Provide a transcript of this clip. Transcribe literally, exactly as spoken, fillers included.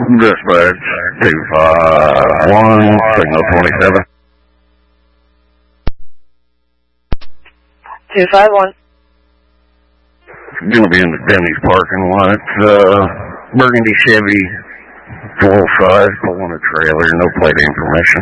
Dispatch two five one, signal twenty-seven. two five one. Gonna be in the Denny's parking lot. Uh, Burgundy Chevy, full size, pulling a trailer, no plate information.